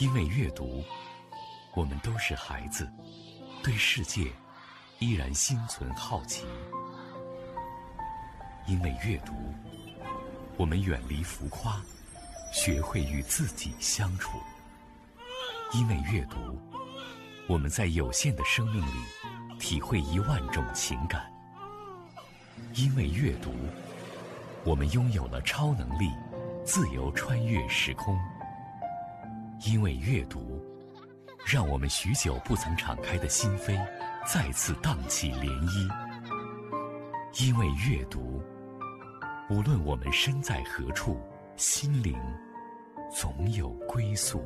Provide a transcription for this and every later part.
因为阅读，我们都是孩子，对世界依然心存好奇。因为阅读，我们远离浮夸，学会与自己相处。因为阅读，我们在有限的生命里体会10000种情感。因为阅读，我们拥有了超能力，自由穿越时空。因为阅读，让我们许久不曾敞开的心扉再次荡起涟漪。因为阅读，无论我们身在何处，心灵总有归宿。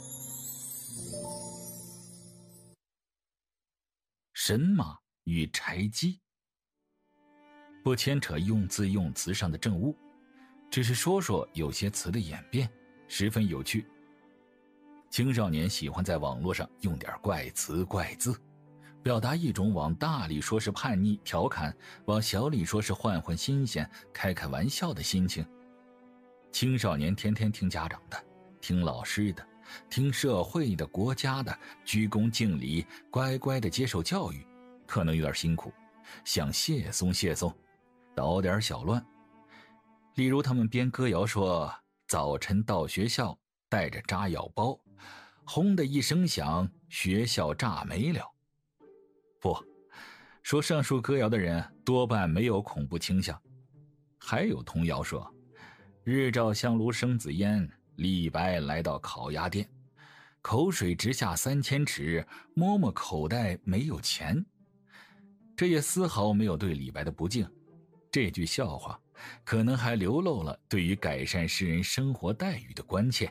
神马与柴鸡，不牵扯用字用词上的政务，只是说说有些词的演变，十分有趣。青少年喜欢在网络上用点怪词怪字，表达一种往大里说是叛逆调侃，往小里说是换换新鲜开开玩笑的心情。青少年天天听家长的，听老师的，听社会的，国家的，鞠躬敬礼，乖乖的接受教育，可能有点辛苦，想懈松懈松，捣点小乱。例如他们编歌谣说，早晨到学校带着炸药包，轰的一声响，学校炸没了。不，说上述歌谣的人多半没有恐怖倾向。还有童谣说，日照香炉生紫烟，李白来到烤鸭店，口水直下3000尺，摸摸口袋没有钱。这也丝毫没有对李白的不敬，这句笑话可能还流露了对于改善世人生活待遇的关切。